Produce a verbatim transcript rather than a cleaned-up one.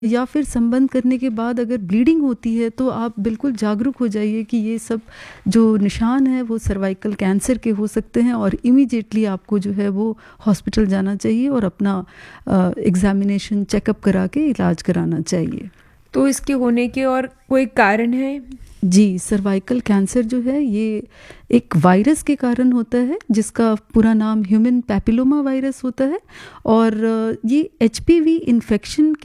या फिर संबंध करने के बाद अगर ब्लीडिंग होती है तो आप बिल्कुल जागरूक हो जाइए कि ये सब जो निशान है वो सर्वाइकल कैंसर के हो सकते हैं और इमीडिएटली आपको जो है वो हॉस्पिटल जाना चाहिए और अपना एग्जामिनेशन चेकअप करा के इलाज कराना चाहिए। तो इसके होने के और कोई कारण है? जी, सर्वाइकल कैंसर जो है ये एक वायरस के कारण होता है जिसका पूरा नाम ह्यूमन पैपिलोमा वायरस होता है और ये एचपीवी इन्फेक्शन